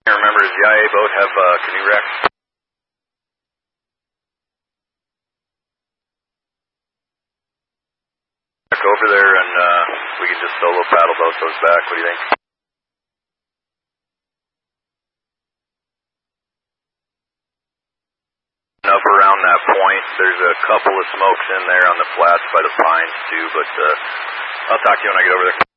Remember, does the IA boat have canoe racks? Back over there and we can just solo paddle both those back. What do you think? Up around that point, there's a couple of smokes in there on the flats by the pines too, but I'll talk to you when I get over there.